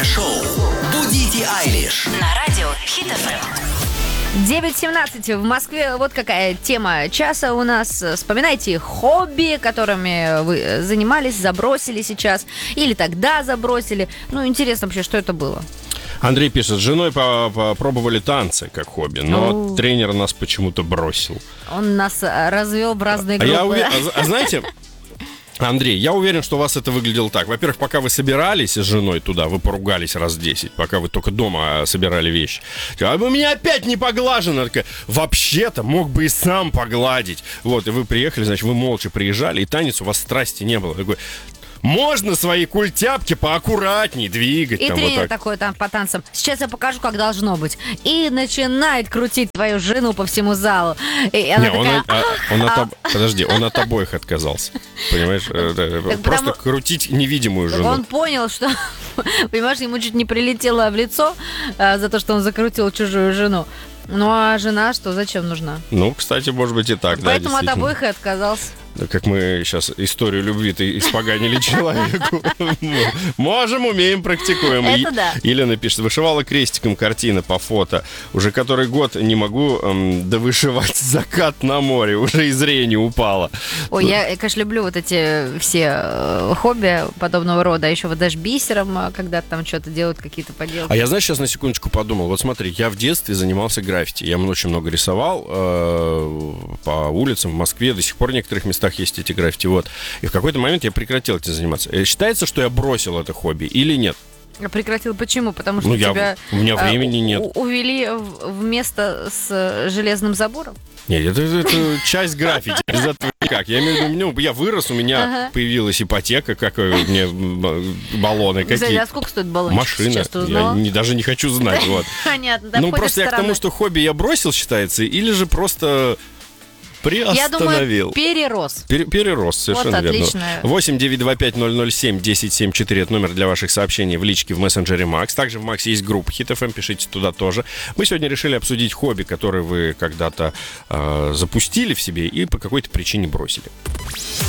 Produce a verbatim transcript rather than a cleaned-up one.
Утреннее шоу «Будите Айлиш» на радио Хит эф эм. девять семнадцать в Москве. Вот какая тема часа у нас. Вспоминайте хобби, которыми вы занимались, забросили сейчас. Или тогда забросили. Ну, интересно вообще, что это было. Андрей пишет, с женой попробовали танцы как хобби, но О. тренер нас почему-то бросил. Он нас развел в разные А, группы. я уве- а, а знаете... Андрей, я уверен, что у вас это выглядело так. Во-первых, пока вы собирались с женой туда, вы поругались раз десять, пока вы только дома собирали вещи. А у меня опять не поглажено. Такая, вообще-то мог бы и сам погладить. Вот, и вы приехали, значит, вы молча приезжали, и танец у вас страсти не было. Такой, можно свои культяпки поаккуратней двигать. И там, тренер вот так. такой там по танцам. Сейчас я покажу, как должно быть. И начинает крутить твою жену по всему залу. И она Не, он, такая... а, он от а. об- Подожди, он от обоих отказался. Понимаешь? Э, э, Так Просто потому- крутить невидимую жену. Он понял, что, понимаешь, ему чуть не прилетело в лицо а, за то, что он закрутил чужую жену. Ну а жена что, зачем нужна? Ну, кстати, может быть и так, да, Поэтому от действительно. обоих и отказался. Да, как мы сейчас историю любви-то испоганили человеку. Можем, умеем, практикуем. Это И- да. Елена пишет, вышивала крестиком картины по фото. Уже который год не могу эм, довышивать закат на море. Уже и зрение упало. Ой, я, я, конечно, люблю вот эти все э, хобби подобного рода. Еще вот даже бисером, э, когда там что-то делают, какие-то поделки. А я, знаешь, сейчас на секундочку подумал. Вот смотри, я в детстве занимался граффити. Я очень много рисовал э, по улицам в Москве. До сих пор в некоторых местах есть эти граффити. Вот. И в какой-то момент я прекратил этим заниматься. Э, Считается, что я бросил это хобби или нет? Прекратил почему? Потому что Ну, я- тебя у меня э, времени у- нет. у- увели в, в место с э, железным забором? Нет, это, это часть граффити. Без этого никак. Я имею в виду, ну, я вырос, у меня Ага. появилась ипотека, как э, мне м, баллоны Кстати, какие. а сколько стоит баллончик? Машина. Сейчас ты Я узнала? не- даже не хочу знать. Вот. Понятно. Да, Ну, входит просто я к стороны. тому, что хобби я бросил, считается, или же просто Я думаю, приостановил. перерос. Пере- Перерос, совершенно Вот верно. отлично. восемь девятьсот двадцать пять ноль ноль семь десять семьдесят четыре это номер для ваших сообщений в личке в мессенджере Макс. Также в Максе есть группа Хит эф эм, пишите туда тоже. Мы сегодня решили обсудить хобби, которые вы когда-то э, запустили в себе и по какой-то причине бросили.